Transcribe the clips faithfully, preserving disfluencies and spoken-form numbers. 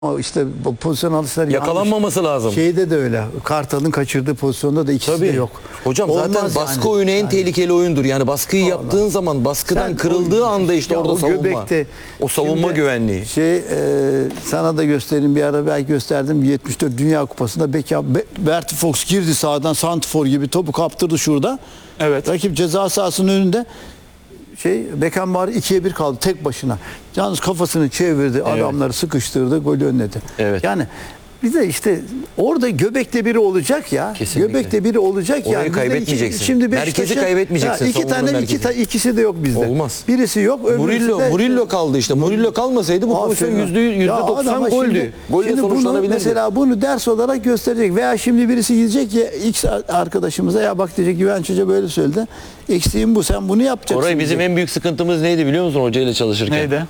O işte bu pozisyon alışları yakalanmaması yanlış. lazım. Şeyde de öyle. Kartal'ın kaçırdığı pozisyonda da ikisi Tabii. de yok. Hocam Olmaz zaten baskı yani. oyunu en Yani. tehlikeli oyundur. Yani baskıyı Allah. yaptığın zaman baskıdan Sen kırıldığı o- anda işte ya orada o savunma. göbekte- o savunma Şimdi güvenliği. Şey e, sana da göstereyim bir ara belki gösterdim. yetmiş dört Dünya Kupası'nda Beckham, Be Bertie Fox girdi sağdan santrfor gibi topu kaptırdı şurada. Evet. Rakip ceza sahasının önünde şey Beckenbauer ikiye bir kaldı tek başına. Yalnız kafasını çevirdi, adamları sıkıştırdı, golü önledi. Evet. Yani bir de işte orada göbekte biri olacak ya. Kesinlikle. Göbekte biri olacak Orayı yani. Bizde kaybetmeyeceksin. Iki, şimdi Merkezi Beşiktaş'a- kaybetmeyeceksin, Ya iki savunmanın tane iki merkezi. ta, ikisi de yok bizde. Olmaz. Birisi yok, öbürüsü Murillo, de Murillo kaldı işte. Murillo kalmasaydı bu pozisyon Aferin. yüzde yüzde Ya doksan adama goldü. Şimdi, Golle şimdi bunu sonuçlanabilirdi. mesela bunu ders olarak gösterecek veya şimdi birisi gidecek ya X arkadaşımıza ya bak diyecek Güvenç Hoca böyle söyledi. Eksiğim bu, sen bunu yapacaksın. Orayı bizim diyecek. en büyük sıkıntımız neydi biliyor musun hocayla çalışırken? Neydi?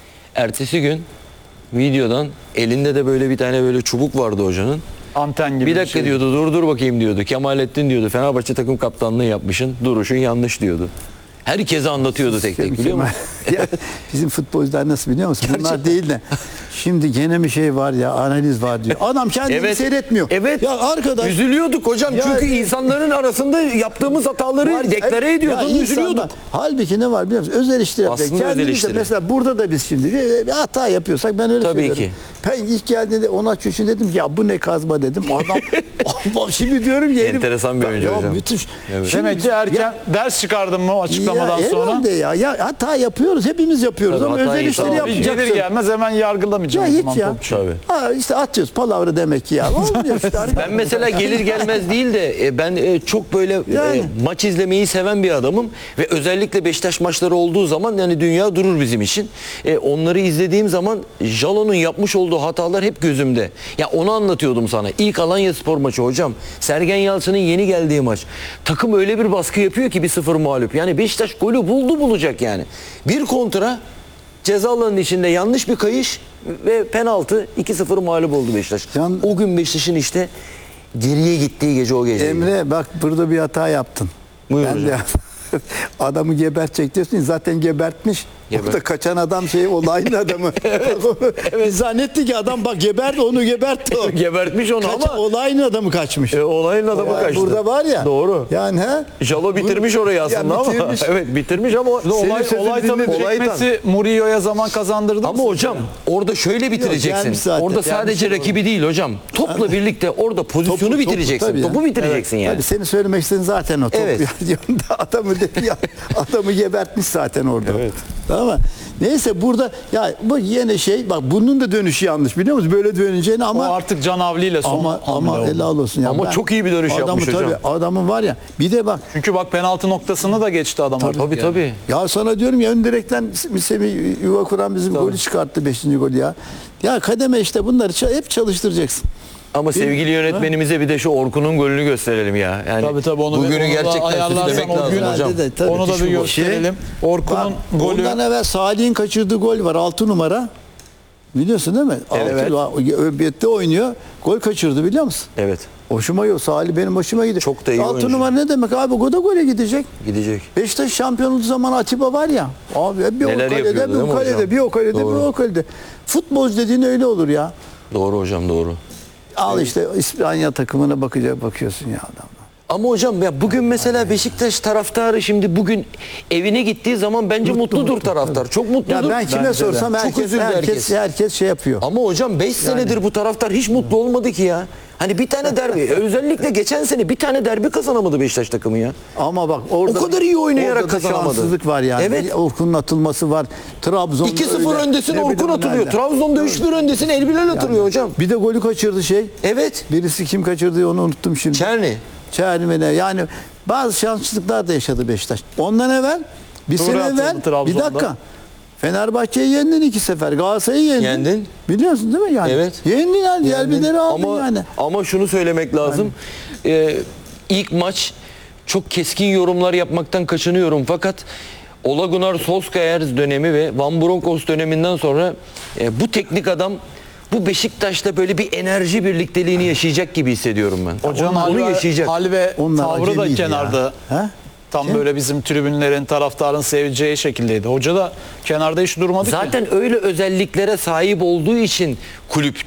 Ertesi gün videodan elinde de böyle bir tane böyle çubuk vardı hocanın. Anten gibi Bir dakika şey. diyordu, dur dur bakayım diyordu. Kemalettin diyordu, Fenerbahçe takım kaptanlığı yapmışsın, duruşun yanlış diyordu. Herkese anlatıyordu tek tek, biliyor musun? Ya, bizim futbolcular nasıl biliyor musun? Bunlar değil de şimdi gene bir şey var ya, analiz var diyor. Adam kendini seyretmiyor. Evet. Ya arkadaş Üzülüyorduk hocam Ya, çünkü e, insanların arasında yaptığımız hataları var- deklare ediyordun, Ya insan üzülüyorduk. bak, halbuki ne var biliyor musun? Öz eleştiri yapacak. Aslında öz Kendimiz de eleştiri. mesela burada da biz şimdi bir, bir hata yapıyorsak ben öyle Tabii söylüyorum. ki. Ben ilk geldiğinde ona için dedim ki ya bu ne kazma dedim. Adam Allah şimdi diyorum ki herif- Enteresan bir oyuncu ya, hocam. Müthiş. Evet. Şimdi- Demek ki erken ders çıkardın mı o açıklamadan ya, sonra? herhalde ya. Ya hata yapıyoruz. Hepimiz yapıyoruz Tabii, ama öz hatayı eleştiri tamam. Gelir yapacaksın. gelmez hemen Ya yargılamayacağım o zaman hiç ya. topçu. Tabii. Ha işte atıyoruz palavra demek ki ya. Olmuyor işte. Ben mesela gelir gelmez değil de e, ben e, çok böyle e, Yani. maç izlemeyi seven bir adamım ve özellikle Beşiktaş maçları olduğu zaman yani dünya durur bizim için. E, onları izlediğim zaman Jalon'un yapmış olduğu hatalar hep gözümde. Ya onu anlatıyordum sana. İlk Alanyaspor maçı hocam. Sergen Yalçın'ın yeni geldiği maç. Takım öyle bir baskı yapıyor ki bir sıfır mağlup. Yani Beşiktaş golü buldu bulacak yani. Bir kontra ceza alanının içinde yanlış bir kayış ve penaltı iki sıfır mağlup oldu Beşiktaş. Can- O gün Beşiktaş'ın işte geriye gittiği gece o gece. Emre bak burada bir hata yaptın. Buyur Ben hocam. de adamı gebertecek diyorsun. Zaten gebertmiş. Gebert. Orada kaçan adam şey olayın adamı. evet. Biz zannetti ki adam bak geberdi onu gebertti o. Gebertmiş onu Kaç, ama olayın adamı kaçmış. e, olayın adamı Yani kaçtı. burada var ya. Doğru. Yani he? Jalo bitirmiş orayı aslında Ya ama. bitirmiş. Evet bitirmiş ama Olay, sözünü olay tabii dinledim. çekmesi Mourinho'ya zaman kazandırdı mı ama hocam orada şöyle bitireceksin. gelmiş zaten. Orada sadece Gelmiş rakibi değil hocam. Topla birlikte orada pozisyonu Topu- topu bitireceksin. tabii Topu ya. bitireceksin yani. Tabii seni söylemek istediğin zaten o. Top Evet. yanında adamı de- ya, adamı gebertmiş zaten orada. Evet. Tamam mı? Neyse burada ya bu yine şey bak bunun da dönüşü yanlış biliyor musun? Böyle döneceğini O ama artık Can Avli ile son ama hamle ama oldu. helal olsun ya. Ama Ben- çok iyi bir dönüş adamı yapmış tabii, hocam. Adamın var ya bir de bak Çünkü bak penaltı noktasını da geçti adam artık. Tabii yani. tabii. ya sana diyorum ya ön direkten Semih yuva kuran bizim golü çıkarttı beşinci golü ya. Ya kademe işte bunları ça- hep çalıştıracaksın. Ama sevgili yönetmenimize bir de şu Orkun'un golünü gösterelim ya. Yani Tabii tabii onu, bugünü onu da gerçekten ayarlarsan süslemek o lazım gün hocam. De, tabii, onu da müthiş bir bu. gösterelim. Bak, Orkun'un golü. ondan evvel Salih'in kaçırdığı gol var altı numara. Biliyorsun değil mi? Evet. Öbiyette oynuyor. Gol kaçırdı biliyor musun? Evet. Hoşuma yok. Salih benim hoşuma gidiyor. Çok da iyi altı oyuncu. numara ne demek abi? O da gole gidecek. Gidecek. Beşiktaş şampiyon olduğu zaman Atiba var ya. Abi bir Neler o kalede, yapıyordu bir değil o mi kalede, hocam? bir o kalede, Doğru. bir o kalede. Futbolcu dediğin öyle olur ya. Doğru hocam doğru. Al işte İspanya takımına bakacak bakıyorsun ya adam. Ama hocam ya bugün mesela Beşiktaş taraftarı şimdi bugün evine gittiği zaman bence mutludur taraftar. Çok mutludur. Ya ben kime Bence de. sorsam Çok herkes, üzüldü herkes, herkes. herkes şey yapıyor. Ama hocam beş senedir bu taraftar hiç mutlu olmadı ki ya. Hani bir tane derbi özellikle geçen sene bir tane derbi kazanamadı Beşiktaş takımı ya. Ama bak orada O kadar iyi oynayarak orada da kazanamadı. şanssızlık var yani. Evet. Orkun'un atılması var. Trabzon'da iki sıfır öyle. öndesin Ne Orkun bileyim atılıyor. nerede. Trabzon'da üç bir öndesin Elbilal atılıyor hocam. Bir de golü kaçırdı şey. Evet. Birisi kim kaçırdı onu unuttum şimdi. Çerni. Çermene. Yani bazı şanssızlıklar da yaşadı Beşiktaş. Ondan evvel bir Doğru sene atıldı evvel bir Trabzon'da. dakika. Fenerbahçe'yi yendin iki sefer. Galatasaray'ı yendin. Yendin. Biliyorsun değil mi yani? Evet. Yendin yani. Diğer birleri aldın Ama yani. ama şunu söylemek lazım. Ee, ilk maç çok keskin yorumlar yapmaktan kaçınıyorum fakat Ole Gunnar Solskjaer dönemi ve Van Bronckhorst döneminden sonra e, bu teknik adam bu Beşiktaş'ta böyle bir enerji birlikteliğini yaşayacak gibi hissediyorum ben. Hocanın onu, hal onu ve, yaşayacak. hal ve Onlar tavrı da acemiydi kenarda. ya. He? Tam böyle bizim tribünlerin, taraftarın seveceği şekildeydi. Hoca da kenarda hiç durmadı ki. Zaten öyle özelliklere sahip olduğu için kulüp